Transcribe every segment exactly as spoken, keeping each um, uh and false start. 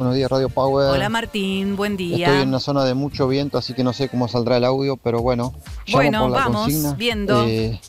buenos días Radio Power. Hola Martín, buen día. Estoy en una zona de mucho viento, así que no sé cómo saldrá el audio, pero bueno, llamo Bueno, por la vamos consigna. viendo. Eh,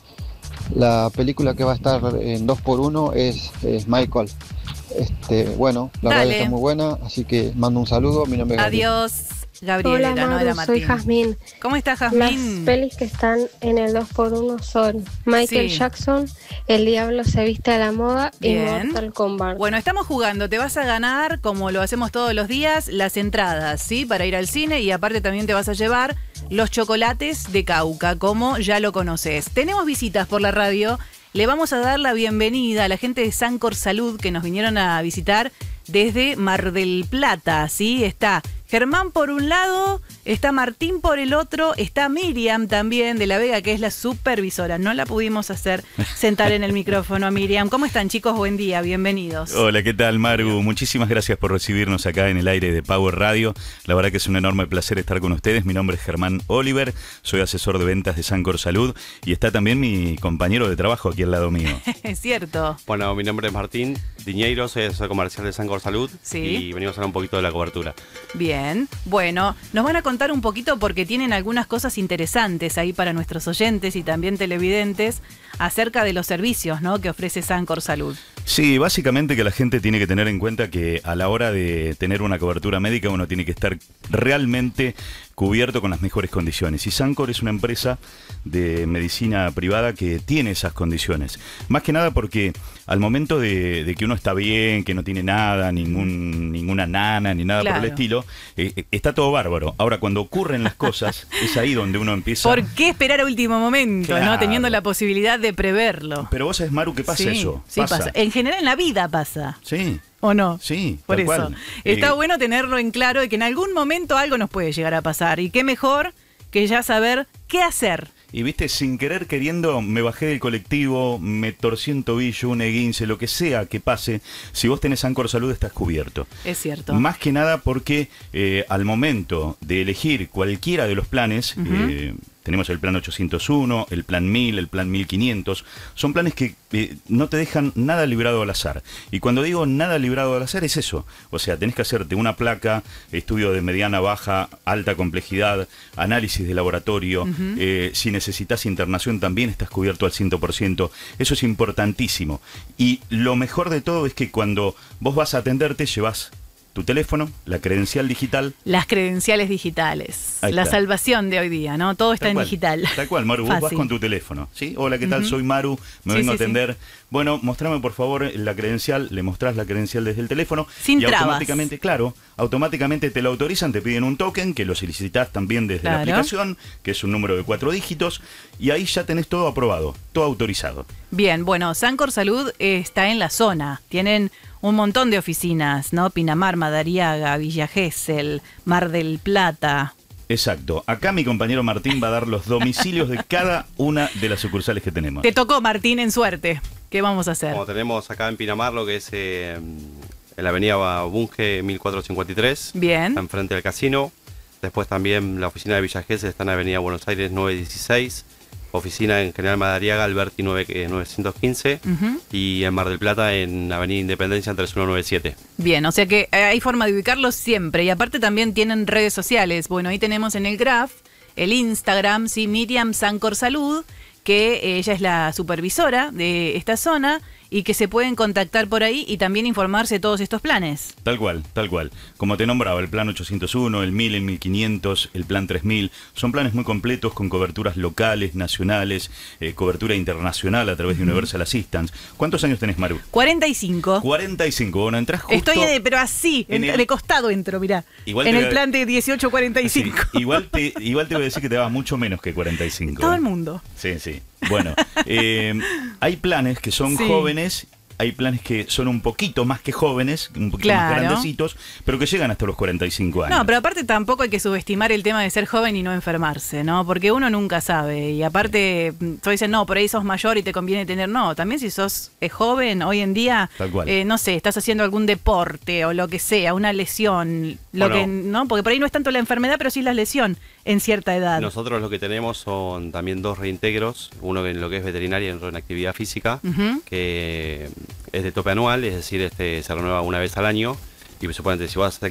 la película que va a estar en dos por uno es, es Michael. Este, bueno, la Dale. radio está muy buena, así que mando un saludo, mi nombre es Gabriel. Adiós, Gabriela, Hola, no Maru, era Martín. soy Jazmín. ¿Cómo estás, Las Jazmín? pelis que están en el dos por uno son Michael Sí. Jackson, El Diablo se viste a la moda Bien. y Mortal Kombat. Bueno, estamos jugando. Te vas a ganar, como lo hacemos todos los días, las entradas, ¿sí? Para ir al cine y aparte también te vas a llevar los chocolates de Cauca, como ya lo conoces. Tenemos visitas por la radio. Le vamos a dar la bienvenida a la gente de Sancor Salud que nos vinieron a visitar desde Mar del Plata, ¿sí? Está Germán por un lado, está Martín por el otro, está Miriam también de La Vega, que es la supervisora. No la pudimos hacer sentar en el micrófono a Miriam. ¿Cómo están, chicos? Buen día, bienvenidos. Hola, ¿qué tal, Maru? Muchísimas gracias por recibirnos acá en el aire de Power Radio. La verdad que es un enorme placer estar con ustedes. Mi nombre es Germán Oliver, soy asesor de ventas de Sancor Salud y está también mi compañero de trabajo aquí al lado mío. Es cierto. Bueno, mi nombre es Martín Diñeiro, soy asesor comercial de Sancor Salud. Sí. Y venimos a hablar un poquito de la cobertura. Bien, bueno, nos van a contar un poquito porque tienen algunas cosas interesantes ahí para nuestros oyentes y también televidentes acerca de los servicios, ¿no?, que ofrece Sancor Salud. Sí, básicamente que la gente tiene que tener en cuenta que a la hora de tener una cobertura médica uno tiene que estar realmente cubierto con las mejores condiciones. Y Sancor es una empresa de medicina privada que tiene esas condiciones. Más que nada porque al momento de, de que uno está bien, que no tiene nada, ningún, ninguna nana, ni nada Claro. por el estilo, eh, está todo bárbaro. Ahora, cuando ocurren las cosas, es ahí donde uno empieza... ¿Por qué esperar a último momento, Claro. no? Teniendo la posibilidad de preverlo. Pero vos sabés, Maru, que pasa Sí, eso. sí pasa. En general en la vida pasa. Sí. ¿O no? Sí, Por tal eso. cual. Está Eh, bueno tenerlo en claro de que en algún momento algo nos puede llegar a pasar. Y qué mejor que ya saber qué hacer. Y viste, sin querer queriendo, me bajé del colectivo, me torcí un tobillo, un esguince, lo que sea que pase, si vos tenés Sancor Salud estás cubierto. Es cierto. Más que nada porque eh, al momento de elegir cualquiera de los planes, Ujú. eh, tenemos el plan ochocientos uno, el plan mil, el plan mil quinientos, son planes que eh, no te dejan nada librado al azar. Y cuando digo nada librado al azar es eso. O sea, tenés que hacerte una placa, estudio de mediana, baja, alta complejidad, análisis de laboratorio. Ujú. eh, si necesitas internación también estás cubierto al cien por ciento. Eso es importantísimo. Y lo mejor de todo es que cuando vos vas a atenderte llevas tu teléfono, la credencial digital. Las credenciales digitales. Ahí La está. salvación de hoy día, ¿no? Todo está Tal en cual, digital. Tal cual, Maru, vos vas Fácil. con tu teléfono, ¿sí? Hola, ¿qué tal? Ujú. Soy Maru, me Sí, vengo sí, a atender. Bueno, mostrame por favor la credencial, le mostrás la credencial desde el teléfono. Sin y trabas. automáticamente, claro, automáticamente te lo autorizan, te piden un token que lo solicitas también desde Claro. la aplicación, que es un número de cuatro dígitos, y ahí ya tenés todo aprobado, todo autorizado. Bien, bueno, Sancor Salud eh, está en la zona. Tienen un montón de oficinas, ¿no? Pinamar, Madariaga, Villa Gesell, Mar del Plata. Exacto. Acá mi compañero Martín va a dar los domicilios de cada una de las sucursales que tenemos. Te tocó, Martín, en suerte. ¿Qué vamos a hacer? Como tenemos acá en Pinamar, lo que es eh, en la avenida Bunge mil cuatrocientos cincuenta y tres, Bien. enfrente del casino. Después también la oficina de Villa Gesell está en la avenida Buenos Aires nueve dieciséis. Oficina en General Madariaga, Alberti nueve, eh, novecientos quince. Ujú. Y en Mar del Plata, en Avenida Independencia tres mil ciento noventa y siete. Bien, o sea que eh, hay forma de ubicarlos siempre. Y aparte también tienen redes sociales. Bueno, ahí tenemos en el Graph el Instagram, sí, Miriam Sancor Salud, que eh, ella es la supervisora de esta zona y que se pueden contactar por ahí y también informarse de todos estos planes. Tal cual, tal cual. Como te nombraba, el plan ochocientos uno, el mil, el mil quinientos, el plan tres mil, son planes muy completos con coberturas locales, nacionales, eh, cobertura internacional a través de Universal Assistance. ¿Cuántos años tenés, Maru? cuarenta y cinco. cuarenta y cinco. Bueno, entras justo... Estoy, de, pero así, en en el- de costado entro, mirá. Igual En te el voy a- plan de dieciocho cuarenta y Sí, cinco. igual, te, igual te voy a decir que te vas mucho menos que cuarenta y cinco. Todo ¿eh? el mundo. Sí, sí. Bueno, eh, hay planes que son Sí. jóvenes, hay planes que son un poquito más que jóvenes, un poquito más Claro. grandecitos, pero que llegan hasta los cuarenta y cinco años. No, pero aparte tampoco hay que subestimar el tema de ser joven y no enfermarse, ¿no? Porque uno nunca sabe. Y aparte, todos dicen, no, por ahí sos mayor y te conviene tener. No, también si sos eh, joven, hoy en día, Tal cual. eh, no sé, estás haciendo algún deporte o lo que sea, una lesión, lo O no. que, ¿no? Porque por ahí no es tanto la enfermedad, pero sí la lesión en cierta edad. Nosotros lo que tenemos son también dos reintegros, uno en lo que es veterinaria y otro en actividad física, Ujú. que es de tope anual, es decir, este se renueva una vez al año. Y suponete, si vas a hacer